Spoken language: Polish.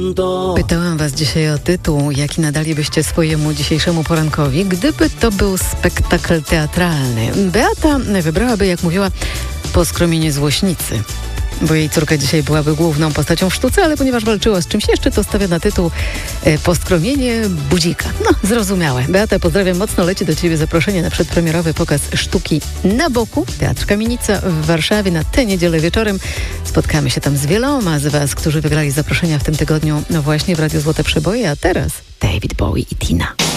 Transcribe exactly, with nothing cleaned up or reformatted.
Pytałam was dzisiaj o tytuł, jaki nadalibyście swojemu dzisiejszemu porankowi, gdyby to był spektakl teatralny. Beata wybrałaby, jak mówiła, Poskromienie złośnicy, bo jej córka dzisiaj byłaby główną postacią w sztuce, ale ponieważ walczyła z czymś jeszcze, to stawia na tytuł e, Poskromienie budzika. No, zrozumiałe. Beata, pozdrawiam mocno. Leci do ciebie zaproszenie na przedpremierowy pokaz sztuki Na boku, Teatr Kamienica w Warszawie na tę niedzielę wieczorem. Spotkamy się tam z wieloma z was, którzy wygrali zaproszenia w tym tygodniu, no właśnie w Radiu Złote Przeboje, a teraz David Bowie i Tina.